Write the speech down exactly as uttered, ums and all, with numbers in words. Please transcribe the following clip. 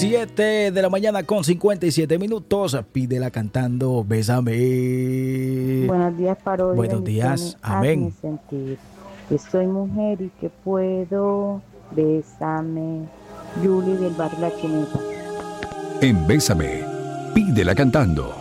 siete de la mañana con cincuenta y siete minutos. Pídela cantando Bésame. Buenos días, parodia. Buenos días, amén. Hazme sentir que soy mujer y que puedo. Bésame. Julie del barrio La Chinita. En Bésame, pídela cantando.